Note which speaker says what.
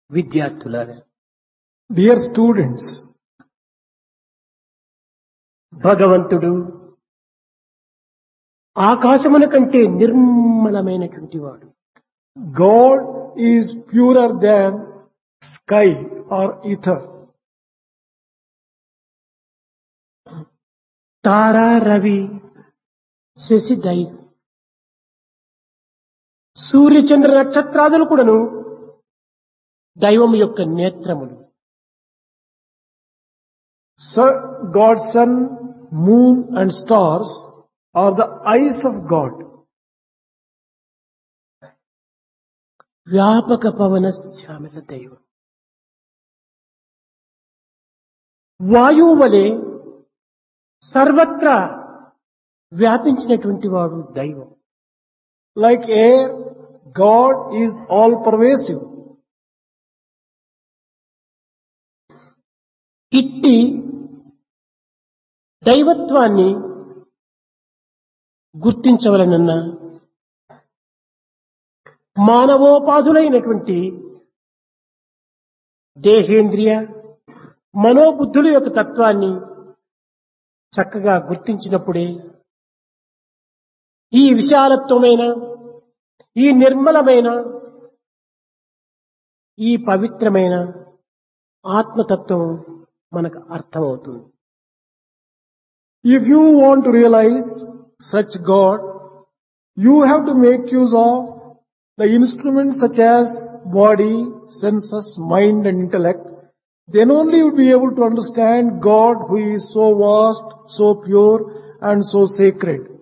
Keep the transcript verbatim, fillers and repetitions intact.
Speaker 1: విద్యార్థులారా,
Speaker 2: Dear students,
Speaker 1: భగవంతుడు ఆకాశమున కంటే నిర్మలమైనటువంటి వాడు.
Speaker 2: God is purer than sky or ether.
Speaker 1: తారా రవి శశి దై సూర్యచంద్ర నక్షత్రాదులు కూడాను దైవం యొక్క నేత్రములు.
Speaker 2: So God's sun, moon and stars are the eyes of God.
Speaker 1: వ్యాపక పవన శ్యామల దైవం. వాయువు వలె సర్వత్రా వ్యాపించినటువంటి వాడు దైవం.
Speaker 2: Like air, God is all pervasive.
Speaker 1: ఇట్టి దైవత్వాన్ని గుర్తించవలనన్న మానవోపాధులైనటువంటి దేహేంద్రియ మనోబుద్ధుల యొక్క తత్వాన్ని చక్కగా గుర్తించినప్పుడే ఈ విశాలత్వమైన, ఈ నిర్మలమైన, ఈ పవిత్రమైన ఆత్మతత్వం మనకు అర్థమవుతుంది.
Speaker 2: If you want to realize such God, you have to make use of the instruments such as body, senses, mind and intellect. Then only you will be able to understand God who is so vast, so pure and so sacred.